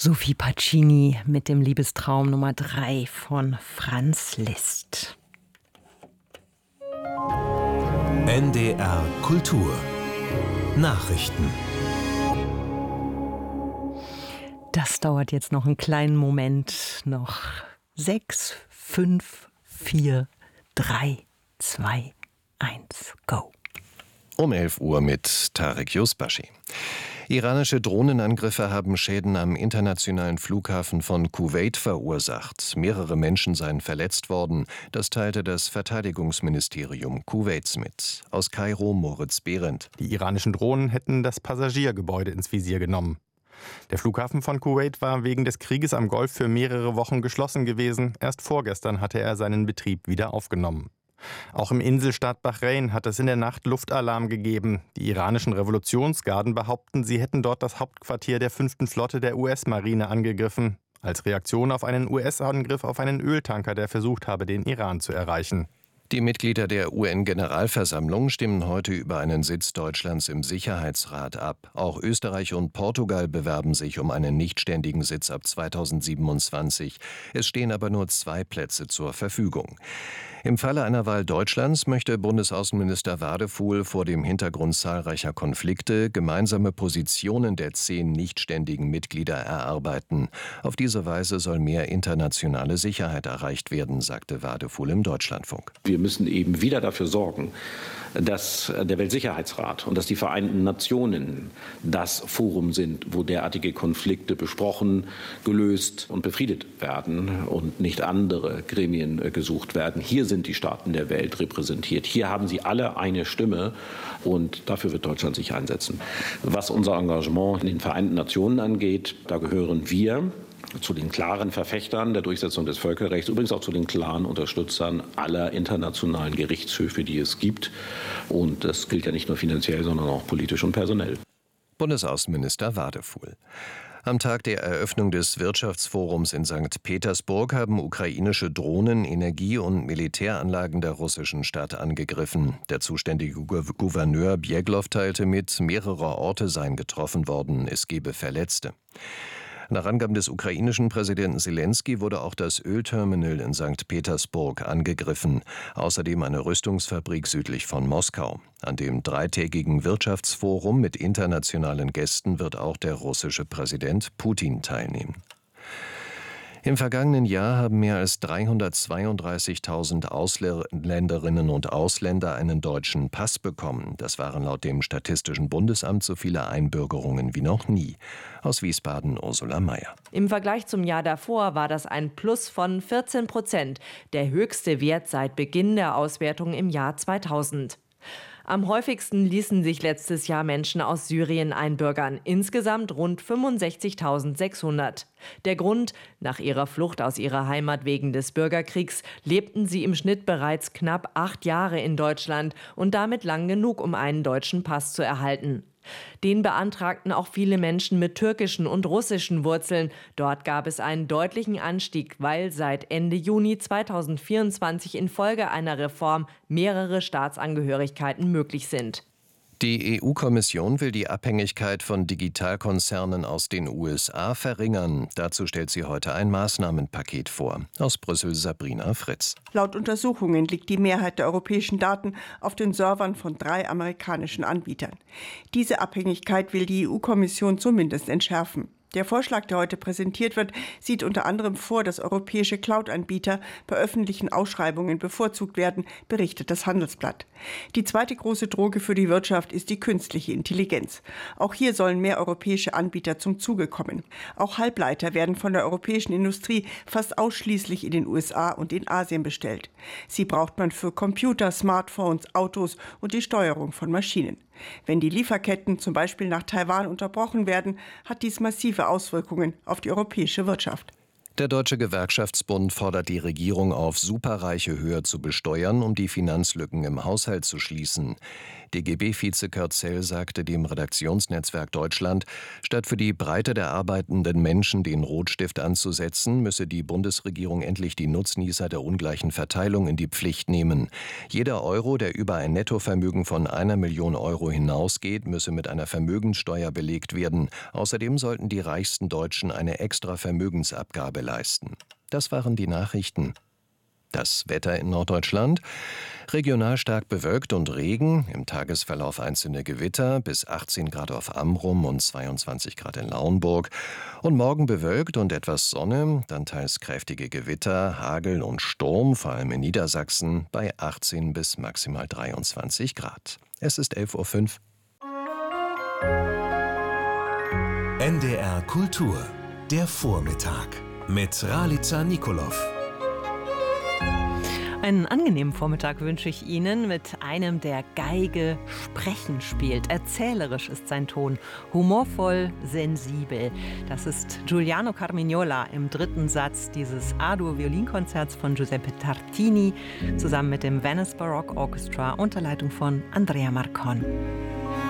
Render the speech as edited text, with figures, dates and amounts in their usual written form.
Sophie Pacini mit dem Liebestraum Nummer 3 von Franz Liszt. NDR Kultur Nachrichten. Das dauert jetzt noch einen kleinen Moment. Noch 6, 5, 4, 3, 2, 1, go. Um 11 Uhr mit Tarek Yusbashi. Iranische Drohnenangriffe haben Schäden am internationalen Flughafen von Kuwait verursacht. Mehrere Menschen seien verletzt worden. Das teilte das Verteidigungsministerium Kuwaits mit. Aus Kairo Moritz Behrendt. Die iranischen Drohnen hätten das Passagiergebäude ins Visier genommen. Der Flughafen von Kuwait war wegen des Krieges am Golf für mehrere Wochen geschlossen gewesen. Erst vorgestern hatte er seinen Betrieb wieder aufgenommen. Auch im Inselstaat Bahrain hat es in der Nacht Luftalarm gegeben. Die iranischen Revolutionsgarden behaupten, sie hätten dort das Hauptquartier der 5. Flotte der US-Marine angegriffen. Als Reaktion auf einen US-Angriff auf einen Öltanker, der versucht habe, den Iran zu erreichen. Die Mitglieder der UN-Generalversammlung stimmen heute über einen Sitz Deutschlands im Sicherheitsrat ab. Auch Österreich und Portugal bewerben sich um einen nichtständigen Sitz ab 2027. Es stehen aber nur 2 Plätze zur Verfügung. Im Falle einer Wahl Deutschlands möchte Bundesaußenminister Wadefuhl vor dem Hintergrund zahlreicher Konflikte gemeinsame Positionen der 10 nichtständigen Mitglieder erarbeiten. Auf diese Weise soll mehr internationale Sicherheit erreicht werden, sagte Wadefuhl im Deutschlandfunk. Wir müssen eben wieder dafür sorgen, dass der Weltsicherheitsrat und dass die Vereinten Nationen das Forum sind, wo derartige Konflikte besprochen, gelöst und befriedet werden und nicht andere Gremien gesucht werden. Hier sind die Staaten der Welt repräsentiert. Hier haben sie alle eine Stimme und dafür wird Deutschland sich einsetzen. Was unser Engagement in den Vereinten Nationen angeht, da gehören wir zu den klaren Verfechtern der Durchsetzung des Völkerrechts, übrigens auch zu den klaren Unterstützern aller internationalen Gerichtshöfe, die es gibt. Und das gilt ja nicht nur finanziell, sondern auch politisch und personell. Bundesaußenminister Wadefuhl. Am Tag der Eröffnung des Wirtschaftsforums in St. Petersburg haben ukrainische Drohnen Energie- und Militäranlagen der russischen Stadt angegriffen. Der zuständige Gouverneur Bjeglow teilte mit, mehrere Orte seien getroffen worden, es gebe Verletzte. Nach Angaben des ukrainischen Präsidenten Selenskyj wurde auch das Ölterminal in St. Petersburg angegriffen, außerdem eine Rüstungsfabrik südlich von Moskau. An dem 3-tägigen Wirtschaftsforum mit internationalen Gästen wird auch der russische Präsident Putin teilnehmen. Im vergangenen Jahr haben mehr als 332.000 Ausländerinnen und Ausländer einen deutschen Pass bekommen. Das waren laut dem Statistischen Bundesamt so viele Einbürgerungen wie noch nie. Aus Wiesbaden Ursula Mayer. Im Vergleich zum Jahr davor war das ein Plus von 14%, der höchste Wert seit Beginn der Auswertung im Jahr 2000. Am häufigsten ließen sich letztes Jahr Menschen aus Syrien einbürgern, insgesamt rund 65.600. Der Grund: Nach ihrer Flucht aus ihrer Heimat wegen des Bürgerkriegs lebten sie im Schnitt bereits knapp 8 Jahre in Deutschland und damit lang genug, um einen deutschen Pass zu erhalten. Den beantragten auch viele Menschen mit türkischen und russischen Wurzeln. Dort gab es einen deutlichen Anstieg, weil seit Ende Juni 2024 infolge einer Reform mehrere Staatsangehörigkeiten möglich sind. Die EU-Kommission will die Abhängigkeit von Digitalkonzernen aus den USA verringern. Dazu stellt sie heute ein Maßnahmenpaket vor. Aus Brüssel Sabrina Fritz. Laut Untersuchungen liegt die Mehrheit der europäischen Daten auf den Servern von 3 amerikanischen Anbietern. Diese Abhängigkeit will die EU-Kommission zumindest entschärfen. Der Vorschlag, der heute präsentiert wird, sieht unter anderem vor, dass europäische Cloud-Anbieter bei öffentlichen Ausschreibungen bevorzugt werden, berichtet das Handelsblatt. Die zweite große Droge für die Wirtschaft ist die künstliche Intelligenz. Auch hier sollen mehr europäische Anbieter zum Zuge kommen. Auch Halbleiter werden von der europäischen Industrie fast ausschließlich in den USA und in Asien bestellt. Sie braucht man für Computer, Smartphones, Autos und die Steuerung von Maschinen. Wenn die Lieferketten zum Beispiel nach Taiwan unterbrochen werden, hat dies massive Auswirkungen auf die europäische Wirtschaft. Der Deutsche Gewerkschaftsbund fordert die Regierung auf, Superreiche höher zu besteuern, um die Finanzlücken im Haushalt zu schließen. DGB-Vize Kurt Zell sagte dem Redaktionsnetzwerk Deutschland, statt für die Breite der arbeitenden Menschen den Rotstift anzusetzen, müsse die Bundesregierung endlich die Nutznießer der ungleichen Verteilung in die Pflicht nehmen. Jeder Euro, der über ein Nettovermögen von 1 Million Euro hinausgeht, müsse mit einer Vermögenssteuer belegt werden. Außerdem sollten die reichsten Deutschen eine extra Vermögensabgabe leisten. Das waren die Nachrichten. Das Wetter in Norddeutschland: regional stark bewölkt und Regen, im Tagesverlauf einzelne Gewitter, bis 18 Grad auf Amrum und 22 Grad in Lauenburg. Und morgen bewölkt und etwas Sonne, dann teils kräftige Gewitter, Hagel und Sturm, vor allem in Niedersachsen, bei 18 bis maximal 23 Grad. Es ist 11:05 Uhr. NDR Kultur, der Vormittag mit Ralica Nikolov. Einen angenehmen Vormittag wünsche ich Ihnen mit einem, der Geige sprechen spielt. Erzählerisch ist sein Ton, humorvoll, sensibel. Das ist Giuliano Carmignola im 3. Satz dieses A-Dur-Violinkonzerts von Giuseppe Tartini zusammen mit dem Venice Baroque Orchestra unter Leitung von Andrea Marcon.